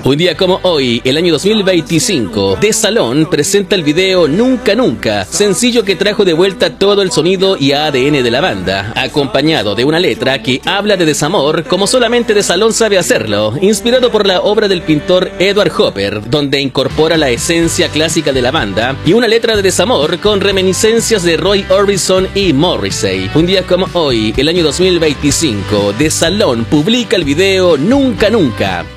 Un día como hoy, el año 2025, The Salón presenta el video Nunca Nunca, sencillo que trajo de vuelta todo el sonido y ADN de la banda, acompañado de una letra que habla de desamor como solamente The Salón sabe hacerlo, inspirado por la obra del pintor Edward Hopper, donde incorpora la esencia clásica de la banda y una letra de desamor con reminiscencias de Roy Orbison y Morrissey. Un día como hoy, el año 2025, The Salón publica el video Nunca Nunca.